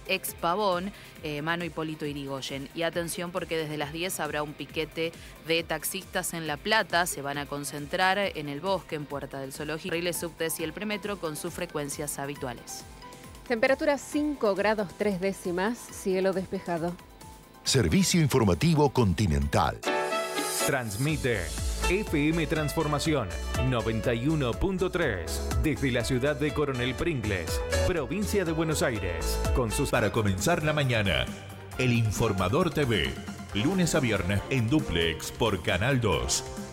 ex Pavón, Mano Hipólito Yrigoyen. Y atención porque desde las 10 habrá un piquete de taxistas en La Plata. Se van a concentrar en el Bosque, en Puerta del Zoológico, carriles subtes y el premetro con sus frecuencias habituales. Temperatura 5 grados 3 décimas, cielo despejado. Servicio informativo Continental. Transmite FM Transformación 91.3 desde la ciudad de Coronel Pringles, provincia de Buenos Aires. Para comenzar la mañana, El Informador TV, lunes a viernes en dúplex por Canal 2.